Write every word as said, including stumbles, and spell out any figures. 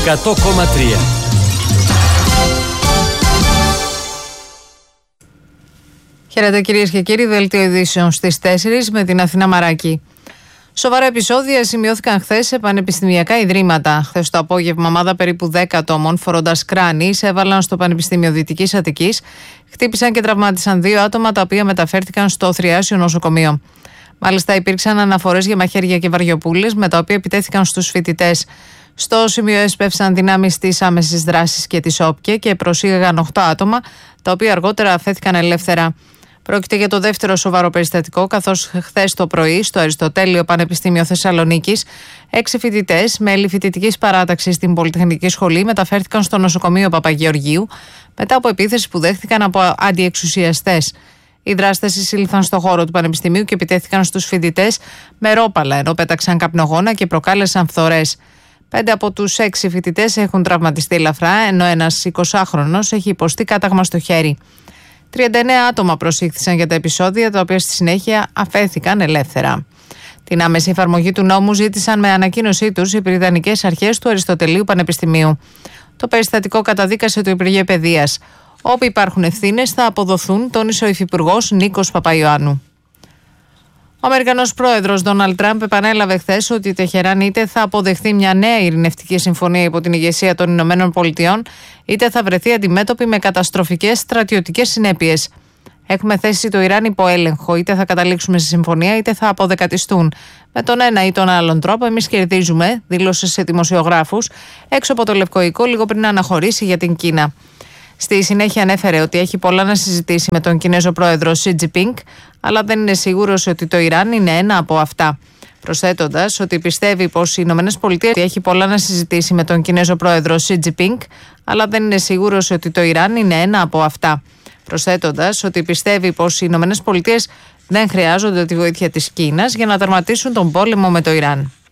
εκατό κόμμα τρία. Χαίρετε κυρίες και κύριοι, δελτίο ειδήσεων στις τέσσερις με την Αθηνά Μαράκη. Σοβαρά επεισόδια σημειώθηκαν χθες σε πανεπιστημιακά ιδρύματα. Χθες το απόγευμα, ομάδα περίπου δέκα ατόμων, φορώντας κράνη, έβαλαν στο Πανεπιστήμιο Δυτικής Αττικής, χτύπησαν και τραυμάτισαν δύο άτομα, τα οποία μεταφέρθηκαν στο Θριάσιο νοσοκομείο. Μάλιστα, υπήρξαν αναφορές για μαχαίρια και βαριοπούλες, με τα οποία επιτέθηκαν στους φοιτητές. Στο σημείο έσπευσαν δυνάμεις της άμεσης δράσης και της ΟΠΚΕ και προσήγαγαν οκτώ άτομα, τα οποία αργότερα αφέθηκαν ελεύθερα. Πρόκειται για το δεύτερο σοβαρό περιστατικό, καθώς χθες το πρωί στο Αριστοτέλειο Πανεπιστήμιο Θεσσαλονίκης, έξι φοιτητές, μέλη φοιτητικής παράταξης στην Πολυτεχνική Σχολή, μεταφέρθηκαν στο νοσοκομείο Παπαγεωργίου μετά από επίθεση που δέχτηκαν από αντιεξουσιαστές. Οι δράστες εισήλθαν στο χώρο του Πανεπιστημίου και επιτέθηκαν στους φοιτητές με ρόπαλα, ενώ πέταξαν καπνογόνα και προκάλεσαν φθορές. Πέντε από τους έξι φοιτητές έχουν τραυματιστεί ελαφρά, ενώ ένας εικοσάχρονος έχει υποστεί κάταγμα στο χέρι. τριάντα εννέα άτομα προσήχθησαν για τα επεισόδια, τα οποία στη συνέχεια αφέθηκαν ελεύθερα. Την άμεση εφαρμογή του νόμου ζήτησαν με ανακοίνωσή τους οι Βρυτανικές Αρχές του Αριστοτελείου Πανεπιστημίου. Το περιστατικό καταδίκασε το Υπουργείο Παιδείας. Όπου υπάρχουν ευθύνες θα αποδοθούν, τόνισε ο Υφυπουργός Νίκος Παπαϊωάννου. Ο Αμερικανός πρόεδρος Ντόναλντ Τραμπ επανέλαβε χθες ότι η Τεχεράν είτε θα αποδεχθεί μια νέα ειρηνευτική συμφωνία υπό την ηγεσία των Ηνωμένων Πολιτειών, είτε θα βρεθεί αντιμέτωπη με καταστροφικές στρατιωτικές συνέπειες. Έχουμε θέσει το Ιράν υπό έλεγχο, είτε θα καταλήξουμε σε συμφωνία, είτε θα αποδεκατιστούν. Με τον ένα ή τον άλλον τρόπο, εμείς κερδίζουμε, δήλωσε σε δημοσιογράφους έξω από το Λευκό Οίκο λίγο πριν αναχωρήσει για την Κίνα. Στη συνέχεια ανέφερε ότι έχει πολλά να συζητήσει με τον Κινέζο πρόεδρο Σι Τζινπίνγκ, αλλά δεν είναι σίγουρος ότι το Ιράν είναι ένα από αυτά. Προσθέτοντας ότι πιστεύει πως οι Ηνωμένες Πολιτείες έχει πολλά να συζητήσει με τον Κινέζο πρόεδρο Σι Τζινπίνγκ, αλλά δεν είναι σίγουρος ότι το Ιράν είναι ένα από αυτά. Προσθέτοντας ότι πιστεύει πως οι Ηνωμένες Πολιτείες δεν χρειάζονται τη βοήθεια της Κίνας για να τερματίσουν τον πόλεμο με το Ιράν.